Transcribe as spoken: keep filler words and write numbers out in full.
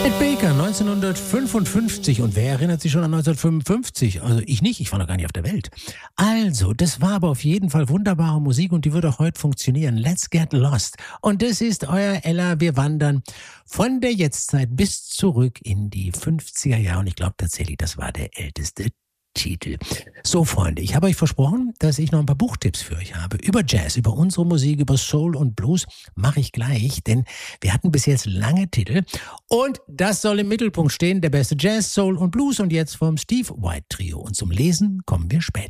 Ed Baker, neunzehnhundertfünfundfünfzig. Und wer erinnert sich schon an neunzehnhundertfünfundfünfzig? Also ich nicht, ich war noch gar nicht auf der Welt. Also, das war aber auf jeden Fall wunderbare Musik und die wird auch heute funktionieren. Let's Get Lost. Und das ist euer Ella. Wir wandern von der Jetztzeit bis zurück in die fünfziger Jahre. Und ich glaube tatsächlich, das war der älteste Titel. So, Freunde, ich habe euch versprochen, dass ich noch ein paar Buchtipps für euch habe. Über Jazz, über unsere Musik, über Soul und Blues mache ich gleich, denn wir hatten bis jetzt lange Titel und das soll im Mittelpunkt stehen, der beste Jazz, Soul und Blues und jetzt vom Steve White Trio. Und zum Lesen kommen wir später.